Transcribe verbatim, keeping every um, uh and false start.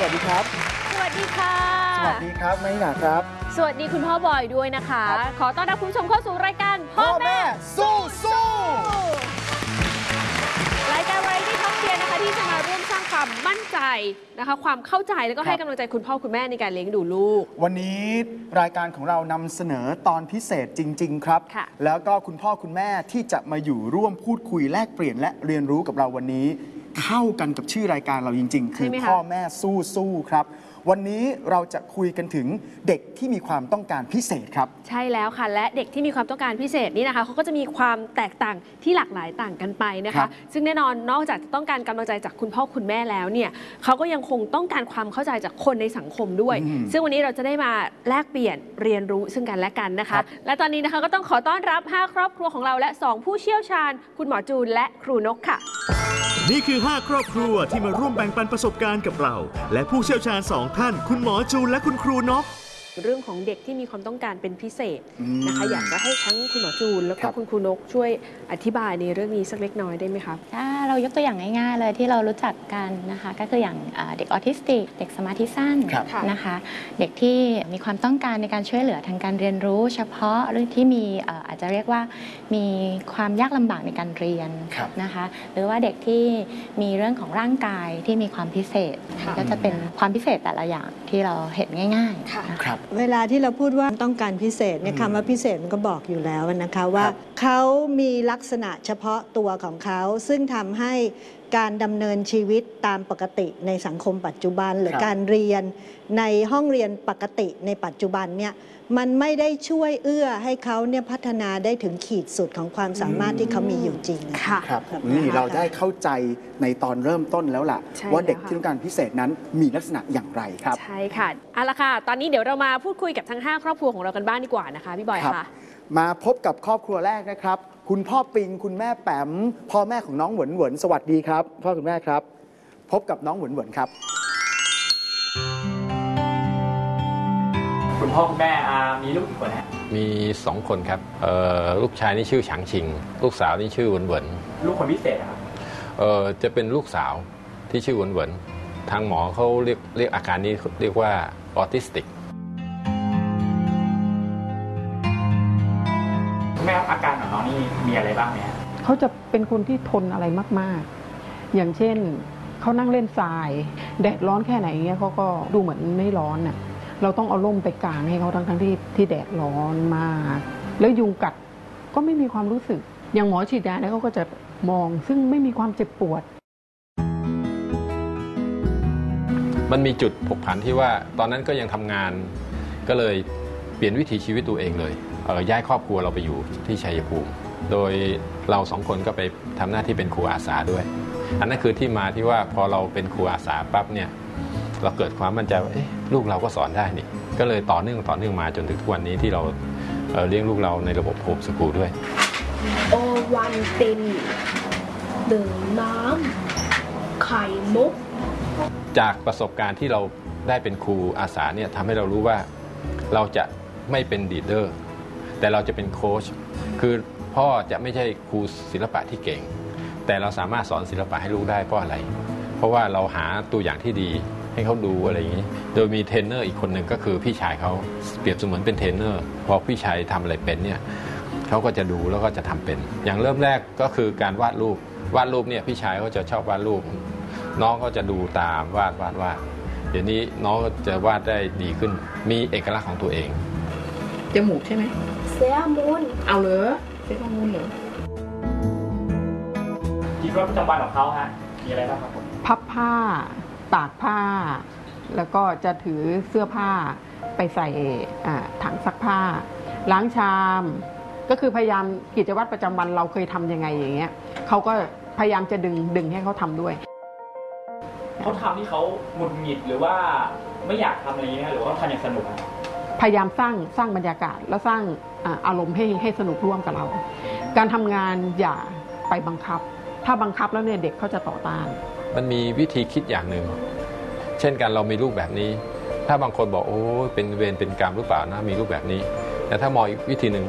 วัสดีครับสวัสดีค่ะสวัสดีครับไม่หนาครับสวัสดีคุณพ่อบอยด้วยนะคะขอต้อนรับคุณผู้ชมเข้าสู่รายการพ่อแม่สู้สู้รายการวาไรตี้ท็อปเทียร์นะคะที่จะมาร่วมสร้างความมั่นใจนะคะความเข้าใจแล้วก็ให้กำลังใจคุณพ่อคุณแม่ในการเลี้ยงดูลูกวันนี้รายการของเรานำเสนอตอนพิเศษจริงๆครับแล้วก็คุณพ่อคุณแม่ที่จะมาอยู่ร่วมพูดคุยแลกเปลี่ยนและเรียนรู้กับเราวันนี้เข้ากันกับชื่อรายการเราจริงๆคือพ่อแม่สู้สู้ครับวันนี้เราจะคุยกันถึงเด็กที่มีความต้องการพิเศษครับใช่แล้วค่ะและเด็กที่มีความต้องการพิเศษนี่นะคะเขาก็จะมีความแตกต่างที่หลากหลายต่างกันไปนะคะซึ่งแน่นอนนอกจากจะต้องการกำลังใจจากคุณพ่อคุณแม่แล้วเนี่ยเขาก็ยังคงต้องการความเข้าใจจากคนในสังคมด้วยซึ่งวันนี้เราจะได้มาแลกเปลี่ยนเรียนรู้ซึ่งกันและกันนะคะและตอนนี้นะคะก็ต้องขอต้อนรับห้าครอบครัวของเราและสองผู้เชี่ยวชาญคุณหมอจูนและครูนกค่ะนี่คือห้าครอบครัวที่มาร่วมแบ่งปันประสบการณ์กับเราและผู้เชี่ยวชาญสองท่านคุณหมอจูนและคุณครูนกเรื่องของเด็กที่มีความต้องการเป็นพิเศษนะคะอยากจะให้ทั้งคุณหมอจูนแล้วก็คุณครูนกช่วยอธิบายในเรื่องนี้สักเล็กน้อยได้ไหมครับถ้าเรายกตัวอย่างง่ายๆเลยที่เรารู้จักกันนะคะก็คืออย่างเด็กออทิสติกเด็กสมาธิสั้นนะคะเด็กที่มีความต้องการในการช่วยเหลือทางการเรียนรู้เฉพาะหรือที่มีอาจจะเรียกว่ามีความยากลำบากในการเรียนนะคะหรือว่าเด็กที่มีเรื่องของร่างกายที่มีความพิเศษก็จะเป็นความพิเศษแต่ละอย่างที่เราเห็นง่ายๆครับเวลาที่เราพูดว่าต้องการพิเศษเนี่ยคำว่าพิเศษมันก็บอกอยู่แล้วนะคะว่าเขามีลักษณะเฉพาะตัวของเขาซึ่งทำให้การดำเนินชีวิตตามปกติในสังคมปัจจุบันหรือการเรียนในห้องเรียนปกติในปัจจุบันเนี่ยมันไม่ได้ช่วยเอื้อให้เขาเนี่ยพัฒนาได้ถึงขีดสุดของความสามารถที่เขามีอยู่จริงค่ะครับนี่เราได้เข้าใจในตอนเริ่มต้นแล้วล่ะว่าเด็กที่ต้องการพิเศษนั้นมีลักษณะอย่างไรครับใช่ค่ะเอาละค่ะตอนนี้เดี๋ยวเรามาพูดคุยกับทั้งห้าครอบครัวของเรากันบ้างดีกว่านะคะพี่บอยค่ะมาพบกับครอบครัวแรกนะครับคุณพ่อปิงคุณแม่แปมพ่อแม่ของน้องเหวินเหวินสวัสดีครับพ่อคุณแม่ครับพบกับน้องเหวินเหวินครับคุณพ่อคุณแม่มีลูกกี่คนฮะมีสองคนครับลูกชายนี่ชื่อฉางชิงลูกสาวนี่ชื่อเหวินเหวินลูกคนพิเศษครับจะเป็นลูกสาวที่ชื่อเหวินเหวินทางหมอเขาเรียกเรียกอาการนี้เรียกว่าออทิสติกแม่อาการของน้องนี่มีอะไรบ้างเนี่ยเขาจะเป็นคนที่ทนอะไรมากๆอย่างเช่นเขานั่งเล่นทรายแดดร้อนแค่ไหนเงี้ยเขาก็ดูเหมือนไม่ร้อนน่ะเราต้องเอาร่มไปกางให้เขาทั้งทั้งที่ที่แดดร้อนมากแล้วยุงกัดก็ไม่มีความรู้สึกอย่างหมอฉีดยาเนี่ยเขาก็จะมองซึ่งไม่มีความเจ็บปวดมันมีจุดผกผันที่ว่าตอนนั้นก็ยังทำงานก็เลยเปลี่ยนวิถีชีวิตตัวเองเลยย้ายครอบครัวเราไปอยู่ที่ชัยภูมิโดยเราสองคนก็ไปทำหน้าที่เป็นครูอาสาด้วยอันนั้นคือที่มาที่ว่าพอเราเป็นครูอาสาปั๊บเนี่ยเราเกิดความมั่นใจว่าลูกเราก็สอนได้นี่ก็เลยต่อเนื่องต่อเนื่องมาจนถึงทุกวันนี้ที่เราเเลี้ยงลูกเราในระบบโฮมสคูลด้วยโอวันตินดื่มน้ำไข่มุกจากประสบการณ์ที่เราได้เป็นครูอาสาเนี่ยทำให้เรารู้ว่าเราจะไม่เป็นลีดเดอร์แต่เราจะเป็นโค้ชคือพ่อจะไม่ใช่ครูศิลปะที่เก่งแต่เราสามารถสอนศิลปะให้ลูกได้เพราะอะไรเพราะว่าเราหาตัวอย่างที่ดีให้เขาดูอะไรอย่างนี้โดยมีเทรนเนอร์อีกคนหนึ่งก็คือพี่ชายเขาเปรียบเสมือนเป็นเทรนเนอร์พอพี่ชายทำอะไรเป็นเนี่ยเขาก็จะดูแล้วก็จะทำเป็นอย่างเริ่มแรกก็คือการวาดรูปวาดรูปเนี่ยพี่ชายเขาจะชอบวาดรูปน้องก็จะดูตามวาดวาดวาดเดี๋ยวนี้น้องก็จะวาดได้ดีขึ้นมีเอกลักษณ์ของตัวเองจมูกใช่ไหมเสียมูลเอาเหรอเสียมูลเหรอชีวิตประจำวันของเขาฮะมีอะไรบ้างครับผมพับผ้าตากผ้าแล้วก็จะถือเสื้อผ้าไปใส่ถังซักผ้าล้างชามก็คือพยายามกิจวัตรประจำวันเราเคยทำยังไงอย่างเงี้ยเขาก็พยายามจะดึงดึงให้เขาทำด้วยเขาทำที่เขาหงุดหงิดหรือว่าไม่อยากทำอะไรเงี้ยหรือว่าทำอย่างสนุกพยายามสร้างสร้างบรรยากาศและสร้างอารมณ์ให้ให้สนุกร่วมกับเราการทำงานอย่าไปบังคับถ้าบังคับแล้วเนี่ยเด็กเขาจะต่อต้านมันมีวิธีคิดอย่างหนึ่งเช่นการเรามีลูกแบบนี้ถ้าบางคนบอกโอ้เป็นเวรเป็นกรรมหรือเปล่านะมีลูกแบบนี้แต่ถ้ามองอีกวิธีหนึ่ง